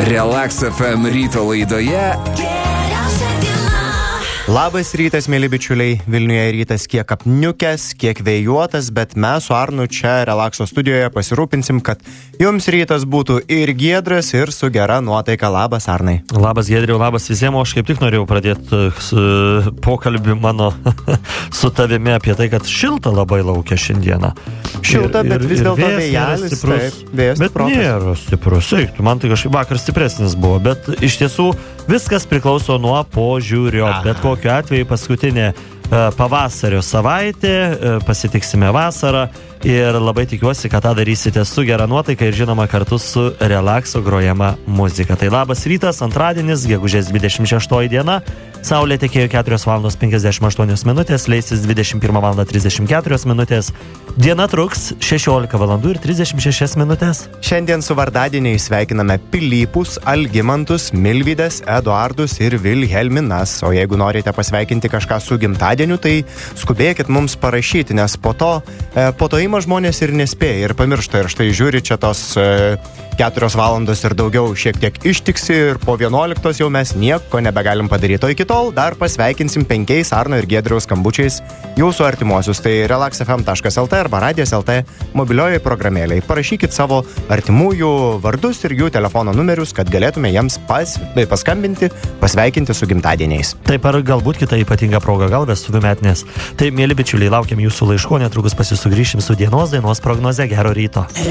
Relax FM ryto laidoje. Labas rytas, mėly bičiuliai. Vilniuje rytas kiek apniukęs, kiek vėjuotas, bet mes su Arnu čia Relaxo studijoje pasirūpinsim, kad jums rytas būtų ir giedras, ir su gera nuotaika. Labas, Arnai. Labas, Giedriau, labas visiems. Aš kaip tik norėjau pradėti pokalbį mano su tavimi apie tai, kad šilta labai laukia šiandieną. Šilta, bet vis dėlto vėjelis stiprus. Bet nėra stiprus. Man tai kažkaip vakar stipresnis buvo, bet iš tiesų viskas priklauso nuo požiūrio. Bet kokiu atveju paskutinė pavasario savaitė, pasitiksime vasarą ir labai tikiuosi, kad tą darysite su gera nuotaika ir žinoma kartu su Relaxo grojama muzika. Tai labas rytas, antradienis, gegužės 26 diena, saulė tekėjo 4:58 minutės, leisis 21:34 minutės, diena truks 16:36 minutės. Šiandien su vardadieniais sveikiname Pilypus, Algimantus, Milvydas, Eduardus ir Vilhelminas. O jeigu norite pasveikinti kažką su gimtadieniu, tai skubėkit mums parašyti, nes po to ima žmonės ir nespėja ir pamiršta. Ir štai žiūri, čia tos 4 valandos ir daugiau šiek tiek ištiksi ir po 11 jau mes nieko nebegalim padaryti. O iki tol dar pasveikinsim 5 Arno ir Giedriaus skambučiais jūsų artimuosius. Tai relaxfm.lt arba radijas.lt mobiliojoje programėlėje. Parašykit savo artimųjų vardus ir jų telefono numerius, kad galėtume jiems paskambinti, pasveikinti su gimtadieniais. Taip, ar galbūt kita ypatinga proga, gal vestuvių metinės. Tai, mėly bičiuliai, laukiam jūsų laiško, netrukus pas jūs sugrįšim su dienos dainos prognoze. Gero ryto.